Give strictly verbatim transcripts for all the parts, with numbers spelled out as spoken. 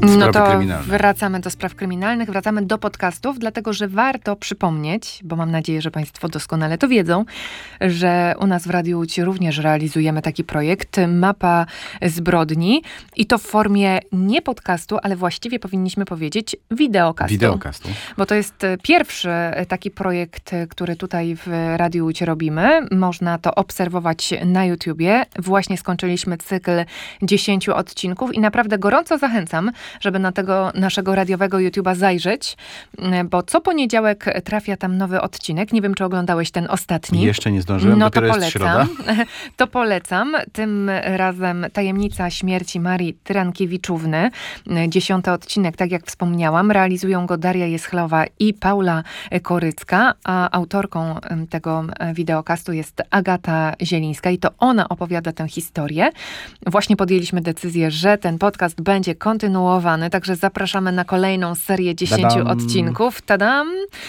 Sprawy no to kryminalne. wracamy do spraw kryminalnych, wracamy do podcastów, dlatego że warto przypomnieć, bo mam nadzieję, że Państwo doskonale to wiedzą, że u nas w Radiu Łódź również realizujemy taki projekt Mapa Zbrodni i to w formie nie podcastu, ale właściwie powinniśmy powiedzieć wideokastu. Wideokastu. Bo to jest pierwszy taki projekt, który tutaj w Radiu Łódź robimy. Można to obserwować na YouTubie. Właśnie skończyliśmy cykl dziesięciu odcinków i naprawdę gorąco zachęcam, żeby na tego naszego radiowego YouTube'a zajrzeć, bo co poniedziałek trafia tam nowy odcinek. Nie wiem, czy oglądałeś ten ostatni. Jeszcze nie zdążyłem, no dopiero to jest polecam. środa. To polecam. Tym razem Tajemnica śmierci Marii Tyrankiewiczówny. Dziesiąty odcinek, tak jak wspomniałam. Realizują go Daria Jeschlowa i Paula Korycka, a autorką tego wideokastu jest Agata Zielińska i to ona opowiada tę historię. Właśnie podjęliśmy decyzję, że ten podcast będzie kontynuowany, także zapraszamy na kolejną serię dziesięciu Tadam. odcinków. Tadam!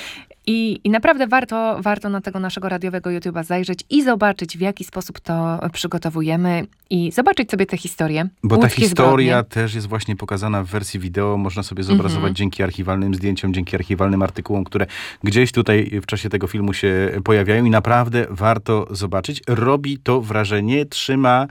I, I naprawdę warto, warto na tego naszego radiowego YouTube'a zajrzeć i zobaczyć, w jaki sposób to przygotowujemy i zobaczyć sobie tę historię. Bo ta Łódzkie historia zbrodnie. też jest właśnie pokazana w wersji wideo. Można sobie zobrazować Mhm. dzięki archiwalnym zdjęciom, dzięki archiwalnym artykułom, które gdzieś tutaj w czasie tego filmu się pojawiają i naprawdę warto zobaczyć. Robi to wrażenie, trzyma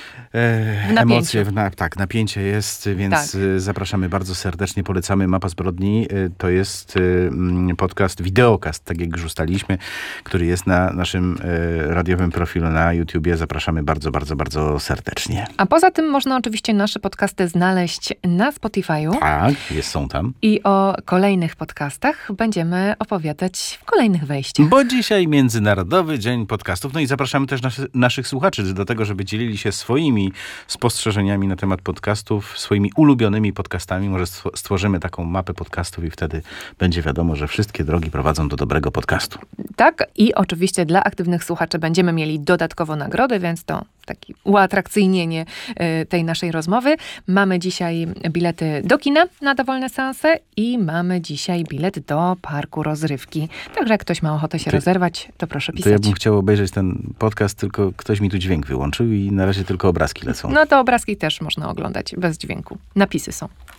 e, W emocje. W na, tak, napięcie jest, więc Tak. e, zapraszamy bardzo serdecznie, polecamy Mapa Zbrodni. E, to jest e, podcast, wideokast, tak jak już ustaliliśmy, który jest na naszym e, radiowym profilu na YouTubie. Zapraszamy bardzo, bardzo, bardzo serdecznie. A poza tym można oczywiście nasze podcasty znaleźć na Spotify'u. Tak, jest, są tam. I o kolejnych podcastach będziemy opowiadać w kolejnych wejściach. Bo dzisiaj Międzynarodowy Dzień Podcastów. No i zapraszamy też nas, naszych słuchaczy do tego, żeby dzielili się swoimi spostrzeżeniami na temat podcastów, swoimi ulubionymi podcastami. Może stw- stworzymy taką mapę podcastów i wtedy będzie wiadomo, że wszystkie drogi prowadzą do dobrego podcastu. Tak, i oczywiście dla aktywnych słuchaczy będziemy mieli dodatkowo nagrody, więc to takie uatrakcyjnienie y, tej naszej rozmowy. Mamy dzisiaj bilety do kina na dowolne seanse i mamy dzisiaj bilet do parku rozrywki. Także jak ktoś ma ochotę się To- rozerwać, to proszę To pisać. ja bym chciał obejrzeć ten podcast, tylko ktoś mi tu dźwięk wyłączył i na razie tylko obrazki lecą. No to obrazki też można oglądać bez dźwięku. Napisy są.